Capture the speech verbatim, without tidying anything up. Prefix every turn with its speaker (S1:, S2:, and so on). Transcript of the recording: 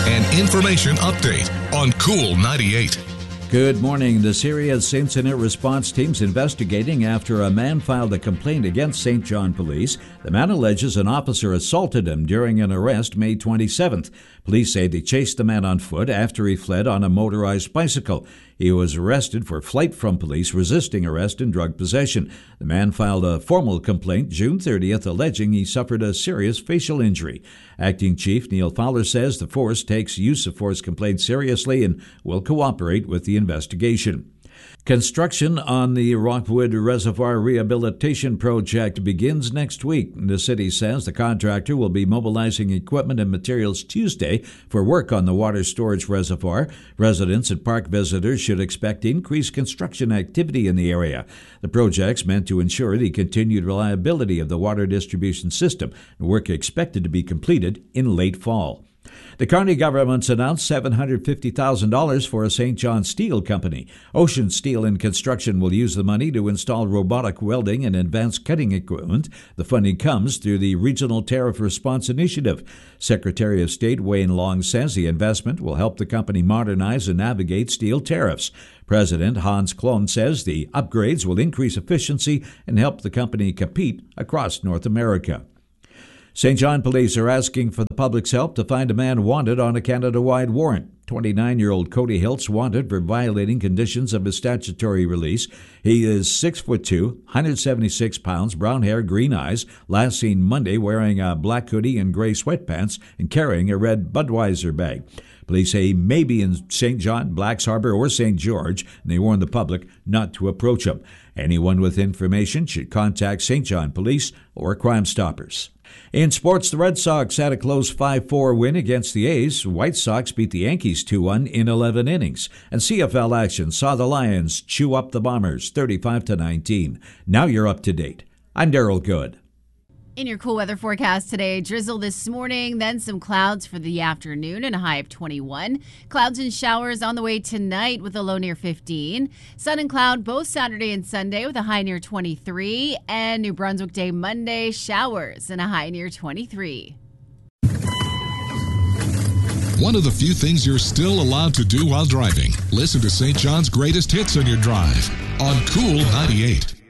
S1: An information update on Cool ninety-eight.
S2: Good morning. The serious incident response team's investigating after a man filed a complaint against Saint John Police. The man alleges an officer assaulted him during an arrest May twenty-seventh. Police say they chased the man on foot after he fled on a motorized bicycle. He was arrested for flight from police, resisting arrest, and drug possession. The man filed a formal complaint June thirtieth alleging he suffered a serious facial injury. Acting Chief Neil Fowler says the force takes use of force complaints seriously and will cooperate with the investigation. Construction on the Rockwood Reservoir Rehabilitation Project begins next week. The city says the contractor will be mobilizing equipment and materials Tuesday for work on the water storage reservoir. Residents and park visitors should expect increased construction activity in the area. The project's meant to ensure the continued reliability of the water distribution system. Work expected to be completed in late fall. The Kearney government's announced seven hundred fifty thousand dollars for a Saint John Steel company. Ocean Steel and Construction will use the money to install robotic welding and advanced cutting equipment. The funding comes through the Regional Tariff Response Initiative. Secretary of State Wayne Long says the investment will help the company modernize and navigate steel tariffs. President Hans Klon says the upgrades will increase efficiency and help the company compete across North America. Saint John Police are asking for the public's help to find a man wanted on a Canada-wide warrant. twenty-nine-year-old Cody Hiltz wanted for violating conditions of his statutory release. He is six foot two, one hundred seventy-six pounds, brown hair, green eyes, last seen Monday wearing a black hoodie and gray sweatpants and carrying a red Budweiser bag. Police say he may be in Saint John, Blacks Harbor, or Saint George, and they warn the public not to approach him. Anyone with information should contact Saint John Police or Crime Stoppers. In sports, the Red Sox had a close five four win against the A's. White Sox beat the Yankees two one in eleven innings. And C F L action saw the Lions chew up the Bombers thirty-five to nineteen. Now you're up to date. I'm Darrell Good.
S3: In your cool weather forecast today, drizzle this morning, then some clouds for the afternoon and a high of twenty-one. Clouds and showers on the way tonight with a low near fifteen. Sun and cloud both Saturday and Sunday with a high near twenty-three. And New Brunswick Day Monday, showers and a high near twenty-three.
S1: One of the few things you're still allowed to do while driving. Listen to Saint John's greatest hits on your drive on Cool ninety-eight.